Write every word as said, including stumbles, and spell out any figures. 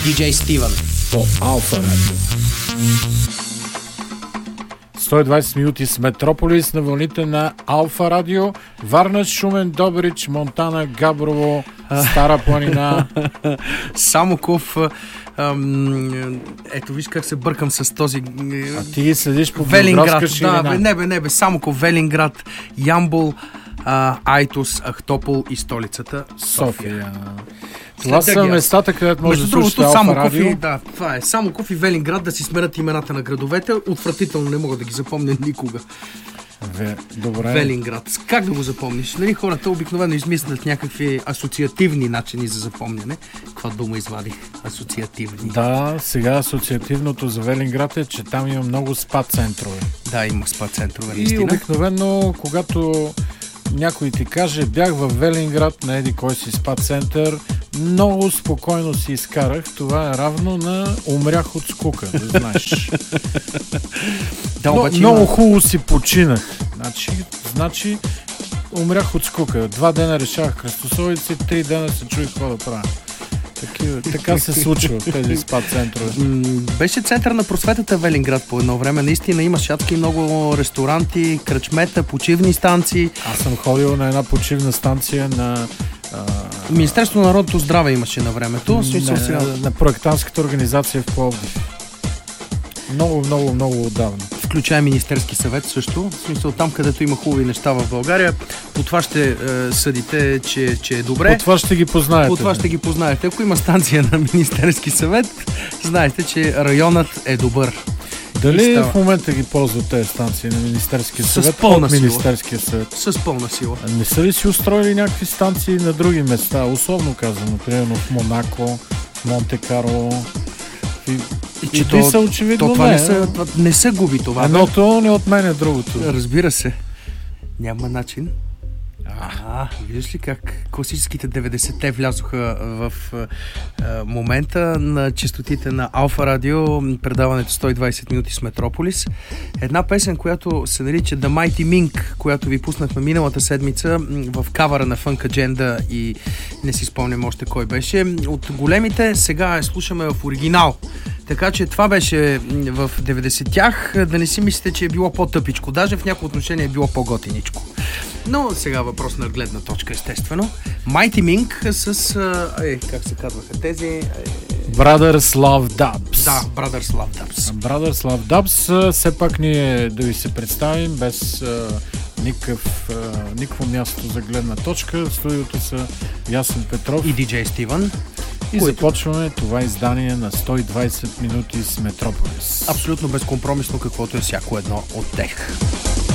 Диджей Стивън по Алфа Радио. сто и двайсет минути с Метрополис на вълните на Алфа Радио. Варна, Шумен, Добрич, Монтана, Габрово, Стара планина. Самоков. Ам, ето виж как се бъркам с този. А ти ги следиш по Велинград. Да, бе, не бе, не бе. Самоков, Велинград, Ямбол, а, Айтос, Ахтопол и столицата София. София. Това са местата, където може да слушате Алфа Радио. И, да, това е. Самоков и Велинград, да си смерят имената на градовете. Отвратително, не мога да ги запомня никога. Ве, добре. Велинград. Как да го запомниш? Нали, хората обикновено измислят някакви асоциативни начини за запомняне. Каква дума извадих? Асоциативни. Да, сега асоциативното за Велинград е, че там има много спа центрове. Да, има спа центрове, и наистина. И обикновено, когато някой ти каже, бях в Велинград на еди кой си спа център, много спокойно си изкарах. Това е равно на умрях от скука, да знаеш. Да, Но, обаче много има... хубаво си починах. Значи, значи умрях от скука. Два дена решавах кръстосовици, три дена се чуих какво да правя. Такива, така се случва в тези спа центрове. Беше център на просветата Велинград по едно време. Наистина има шатки, много ресторанти, кръчмета, почивни станции. Аз съм ходил на една почивна станция на... А... Министерството на народното здраве имаше на времето. На, сега... на проектантската организация в Пловдив. Много, много, много отдавна. Включая Министерски съвет също. В смисъл, там, където има хубави неща в България, по това ще е, съдите, че, че е добре. По това ще ги познаете. По това ще ги познаете. Ако има станция на Министерски съвет, знаете, че районът е добър. Дали в момента ги ползват тези станции на Министерския съвет? С пълна сила. Министерския съвет? С пълна сила. А не са ли си устроили някакви станции на други места? Условно казано, примерно в Монако, в Монте-Карло. И, и, и че то, са очевидно то, това не, не, са, това не са губи това. Едното не отменя другото. Разбира се. Няма начин. А, виждаш ли как класическите деветдесетте влязоха в а, момента на честотите на Алфа Радио, предаването сто и двайсет минути с Метрополис. Една песен, която се нарича The Mighty Mink, която ви пуснахме миналата седмица в кавара на Funk Agenda и не си спомням още кой беше. От големите сега я слушаме в оригинал. Така че това беше в деветдесетях. Да не си мислите, че е било по-тъпичко. Даже в някои отношения е било по-готиничко. Но сега въпрос на гледна точка, естествено. Mighty Mink с... Е, как се казваха тези? Е... Brothers Love Dubs. Да, Brothers Love Dubs. Brothers Love Dubs. Все пак ние да ви се представим без а, никакъв, а, никакво място за гледна точка. В студиото са Ясен Петров и Диджей Стивън. И Които... започваме това издание на сто и двайсет минути с Метрополис. Абсолютно безкомпромисно, каквото е всяко едно от тях.